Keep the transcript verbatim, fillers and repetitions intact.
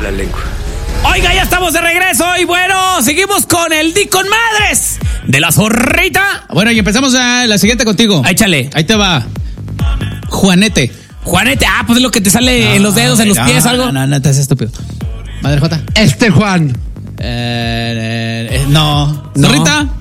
la lengua. Oiga, ya estamos de regreso y bueno, seguimos con el Di con Madres de la zorrita. Bueno, y empezamos a la siguiente contigo. Échale. Ahí te va. Juanete. Juanete, ah, pues es lo que te sale no, en los dedos, en los no, pies, algo. No, no, no, te haces estúpido. Madre Jota. Este Juan. Eh, eh, eh, no. no. ¿Zorrita?